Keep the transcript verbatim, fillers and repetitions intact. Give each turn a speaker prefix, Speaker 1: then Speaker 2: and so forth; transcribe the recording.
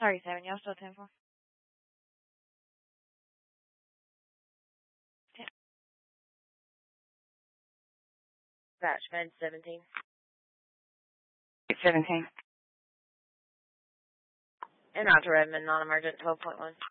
Speaker 1: thirty-seven, y'all still ten four.
Speaker 2: Batch med seventeen.
Speaker 3: seventeen.
Speaker 2: And out to Redmond, non-emergent, twelve point one.